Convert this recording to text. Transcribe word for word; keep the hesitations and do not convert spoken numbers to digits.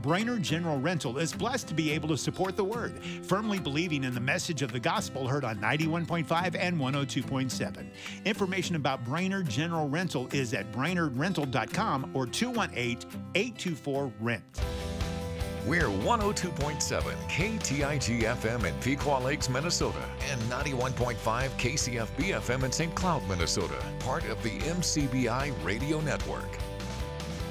Brainerd General Rental is blessed to be able to support the Word, firmly believing in the message of the gospel heard on ninety-one point five and one oh two point seven. Information about Brainerd General Rental is at brainerd rental dot com or two one eight, eight two four, rent. We're one oh two point seven K T I G F M in Pequot Lakes, Minnesota, and ninety-one point five K C F B F M in Saint Cloud, Minnesota, part of the M C B I Radio Network.